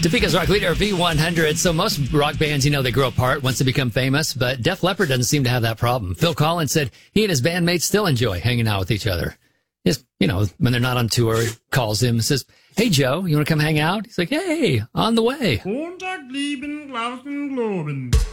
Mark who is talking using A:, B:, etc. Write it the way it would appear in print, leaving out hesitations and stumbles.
A: Topeka's rock leader, V100. So most rock bands, they grow apart once they become famous, but Def Leppard doesn't seem to have that problem. Phil Collins said he and his bandmates still enjoy hanging out with each other. Just, when they're not on tour, he calls him and says, "Hey, Joe, you want to come hang out?" He's like, "Hey, on the way."
B: Montag, lieben, Glauben, Globen.